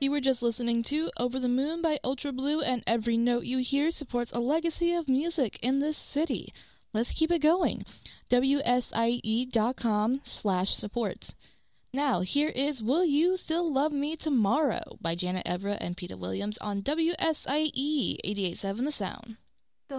You were just listening to Over the Moon by Ultra Blue, and every note you hear supports a legacy of music in this city. Let's keep it going. WSIE.com/support. Now, here is Will You Still Love Me Tomorrow by Janet Everett and Peter Williams on WSIE 88.7 The Sound.